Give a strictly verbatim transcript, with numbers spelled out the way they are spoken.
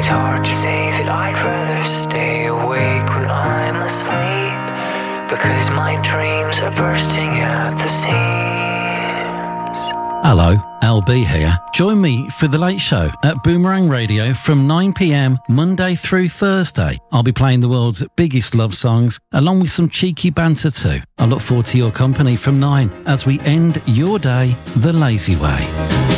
hard to say that I'd rather stay awake when I'm asleep, because my dreams are bursting at the seams. Hello, L B here. Join me for The Late Show at Boomerang Radio from nine p m Monday through Thursday. I'll be playing the world's biggest love songs along with some cheeky banter too. I look forward to your company from nine as we end your day the lazy way.